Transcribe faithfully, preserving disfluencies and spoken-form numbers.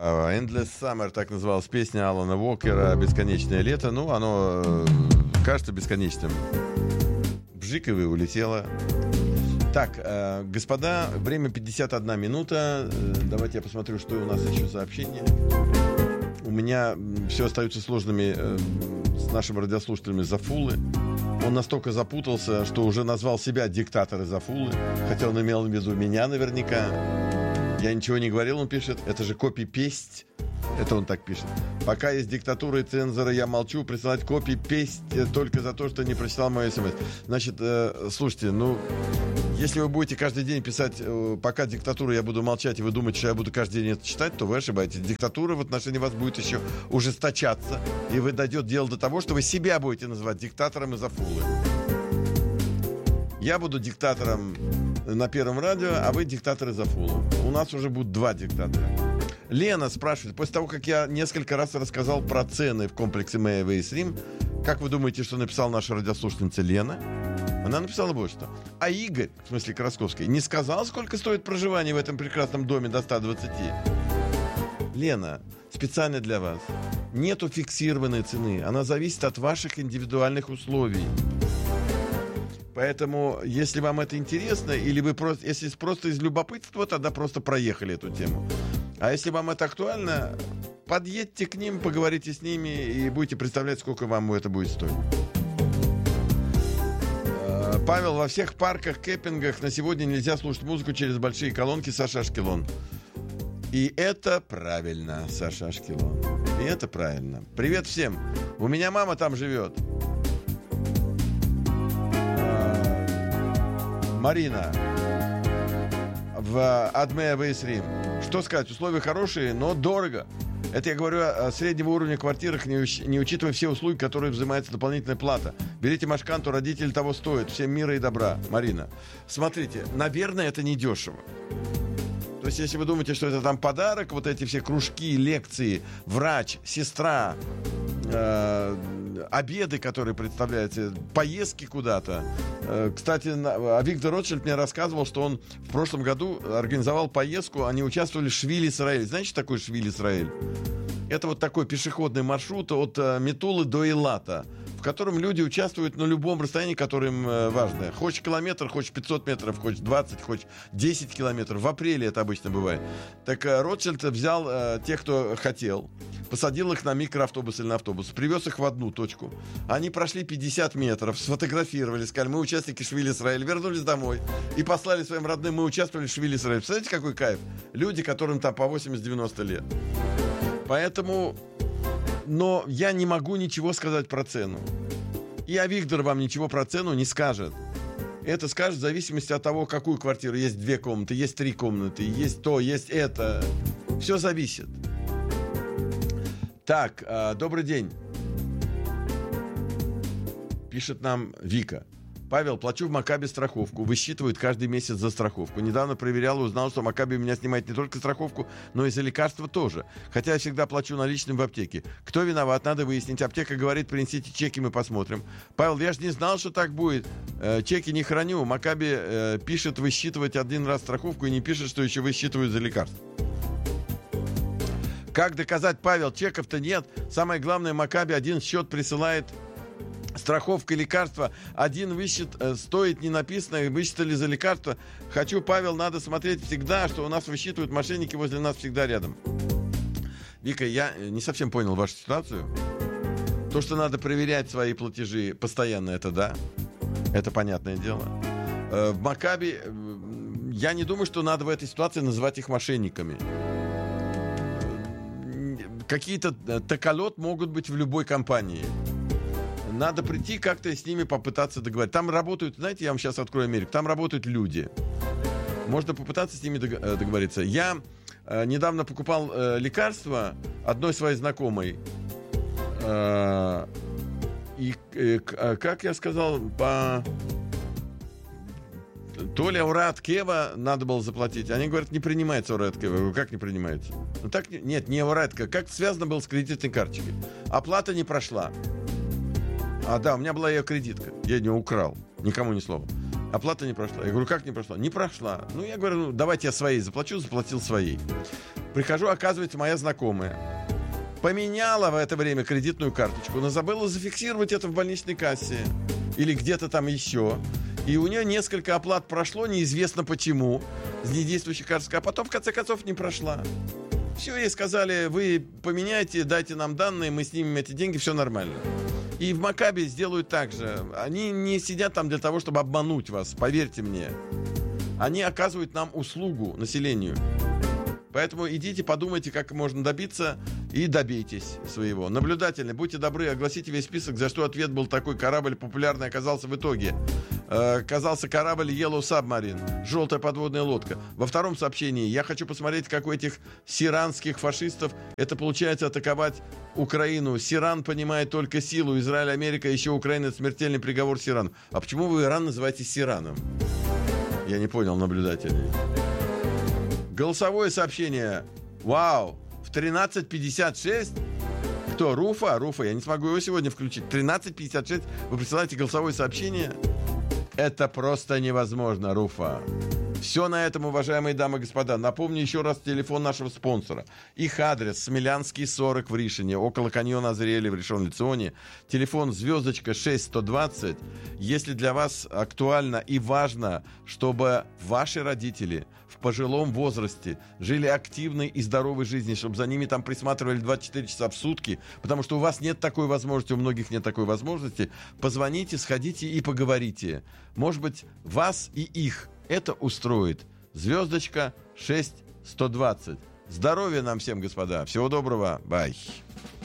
Endless Summer, так называлась песня Алана Уокера «Бесконечное лето». Ну, оно э, кажется бесконечным. Бжик, и вы улетело. Так, э, господа, время пятьдесят одна минута. Э, давайте я посмотрю, что у нас еще сообщение. У меня все остаются сложными э, с нашими радиослушателями Зафулы. Он настолько запутался, что уже назвал себя диктатором Зафулы, хотя он имел в виду меня наверняка. Я ничего не говорил, он пишет. Это же копи-песть. Это он так пишет. Пока есть диктатура и цензора, я молчу. Присылать копи-песть только за то, что не прочитал мой смс. Значит, э, слушайте, ну, если вы будете каждый день писать, э, пока диктатура, я буду молчать, и вы думаете, что я буду каждый день это читать, то вы ошибаетесь. Диктатура в отношении вас будет еще ужесточаться. И вы дойдет дело до того, что вы себя будете называть диктатором из Афулы. Я буду диктатором на Первом радио, а вы диктатор из Афулы. У нас уже будут два диктатора. Лена спрашивает, после того, как я несколько раз рассказал про цены в комплексе Мэя Вейсрим, как вы думаете, что написала наша радиослушательница Лена? Она написала вот что. А Игорь, в смысле Красковский, не сказал, сколько стоит проживание в этом прекрасном доме до ста двадцати? Лена, специально для вас. Нету фиксированной цены. Она зависит от ваших индивидуальных условий. Поэтому, если вам это интересно, или вы просто, если просто из любопытства, тогда просто проехали эту тему. А если вам это актуально, подъедьте к ним, поговорите с ними и будете представлять, сколько вам это будет стоить. Павел, во всех парках, кемпингах на сегодня нельзя слушать музыку через большие колонки, Саша Ашкелон. И это правильно, Саша Ашкелон. И это правильно. Привет всем. У меня мама там живет. Марина в Адмея Вейсрим. Что сказать, условия хорошие, но дорого. Это я говорю о среднего уровня квартирах, не, уч- не учитывая все услуги, которые взимается дополнительная плата. Берите машканту, родители того стоят. Всем мира и добра. Марина. Смотрите, наверное, это не дешево. То есть, если вы думаете, что это там подарок, вот эти все кружки, лекции, врач, сестра, э- обеды, которые представляются, поездки куда-то. Кстати, Виктор Ротшильд мне рассказывал, что он в прошлом году организовал поездку, они участвовали в Швиль-Исраэль. Знаете, что такое Швиль-Исраэль? Это вот такой пешеходный маршрут от Метулы до Эйлата, в котором люди участвуют на любом расстоянии, которое им важно. Хочешь километр, хочешь пятьсот метров, хочешь двадцать, хочешь десять километров. В апреле это обычно бывает. Так Ротшильд взял э, тех, кто хотел, посадил их на микроавтобус или на автобус, привез их в одну точку. Они прошли пятьдесят метров, сфотографировали, сказали, мы участники Швиль-Исраэль, вернулись домой и послали своим родным, мы участвовали в Швиль-Исраэль. Представляете, какой кайф? Люди, которым там по восемьдесят-девяносто лет. Поэтому, но я не могу ничего сказать про цену. И а Виктор вам ничего про цену не скажет. Это скажет в зависимости от того, какую квартиру. Есть две комнаты, есть три комнаты, есть то, есть это. Все зависит. Так, э, добрый день. Пишет нам Вика. Павел, плачу в Макаби страховку. Высчитывают каждый месяц за страховку. Недавно проверял и узнал, что Макаби у меня снимает не только страховку, но и за лекарства тоже. Хотя я всегда плачу наличным в аптеке. Кто виноват, надо выяснить. Аптека говорит, принесите чеки, мы посмотрим. Павел, я же не знал, что так будет. Э, чеки не храню. Макаби э, пишет высчитывать один раз страховку и не пишет, что еще высчитывают за лекарства. Как доказать, Павел, чеков-то нет. Самое главное, Макаби один счет присылает страховка лекарства. Один высчет, э, стоит не написано, высчитали за лекарство. Хочу, Павел, надо смотреть всегда, что у нас высчитывают мошенники возле нас всегда рядом. Вика, я не совсем понял вашу ситуацию. То, что надо проверять свои платежи постоянно, это да. Это понятное дело. Э, в Макаби э, я не думаю, что надо в этой ситуации называть их мошенниками. Какие-то таколот могут быть в любой компании. Надо прийти как-то с ними попытаться договориться. Там работают, знаете, я вам сейчас открою Америку, там работают люди. Можно попытаться с ними договориться. Я э, недавно покупал э, лекарства одной своей знакомой. Э, и, э, как я сказал, по... То ли Аурат Кева надо было заплатить. Они говорят, не принимается Аурат Кева. Я говорю, как не принимается? Ну так, нет, не Аурат Кева. Как связано было с кредитной карточкой? Оплата не прошла. А, да, у меня была ее кредитка. Я ее украл. Никому ни слова. Оплата не прошла. Я говорю, как не прошла? Не прошла. Ну, я говорю, ну, давайте я своей заплачу. Заплатил своей. Прихожу, оказывается, моя знакомая поменяла в это время кредитную карточку, но забыла зафиксировать это в больничной кассе или где-то там еще. И у нее несколько оплат прошло, неизвестно почему, с недействующей карточкой, а потом, в конце концов, не прошла. Все, ей сказали, вы поменяйте, дайте нам данные, мы снимем эти деньги, все нормально. И в Маккаби сделают так же. Они не сидят там для того, чтобы обмануть вас, поверьте мне. Они оказывают нам услугу населению. Поэтому идите, подумайте, как можно добиться, и добейтесь своего. Наблюдательны, будьте добры, огласите весь список, за что ответ был такой. Корабль популярный оказался в итоге. Э, оказался корабль Yellow Submarine, желтая подводная лодка. Во втором сообщении: я хочу посмотреть, как у этих сиранских фашистов это получается атаковать Украину. Сиран понимает только силу. Израиль, Америка, еще Украина — это смертельный приговор Сирану. А почему вы Иран называете Сираном? Я не понял, наблюдательный. Голосовое сообщение. Вау! В тринадцать пятьдесят шесть? Кто? Руфа? Руфа, я не смогу его сегодня включить. тринадцать пятьдесят шесть вы присылаете голосовое сообщение? Это просто невозможно, Руфа. Все на этом, уважаемые дамы и господа. Напомню еще раз телефон нашего спонсора. Их адрес: Смелянский, сорок в Ришине, около каньона Азриэля в Ришон-ле-Ционе. Телефон звездочка шесть сто двадцать. Если для вас актуально и важно, чтобы ваши родители в пожилом возрасте жили активной и здоровой жизнью, чтобы за ними там присматривали двадцать четыре часа в сутки, потому что у вас нет такой возможности, у многих нет такой возможности, позвоните, сходите и поговорите. Может быть, вас и их это устроит. Звездочка шесть сто двадцать. Здоровья нам всем, господа. Всего доброго. Бай.